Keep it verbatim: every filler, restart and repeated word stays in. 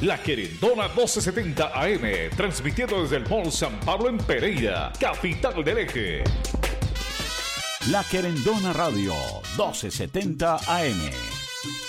La Querendona doce setenta A M, transmitiendo desde el Mall San Pablo en Pereira, capital del Eje. La Querendona Radio doce setenta A M.